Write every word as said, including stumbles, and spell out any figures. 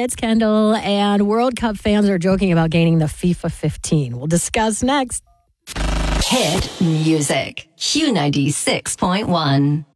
It's Kendall, and World Cup fans are joking about gaining the FIFA fifteen. We'll discuss next. Hit music. Q ninety-six point one.